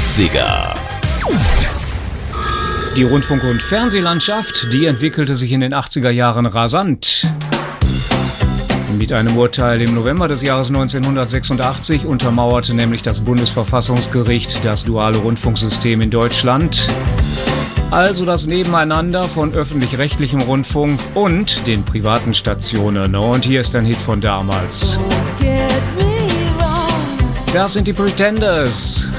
80er. Die Rundfunk- und Fernsehlandschaft, die entwickelte sich in den 80er Jahren rasant. Mit einem Urteil im November des Jahres 1986 untermauerte nämlich das Bundesverfassungsgericht das duale Rundfunksystem in Deutschland. Also das Nebeneinander von öffentlich-rechtlichem Rundfunk und den privaten Stationen. Und hier ist ein Hit von damals. Das sind die Pretenders.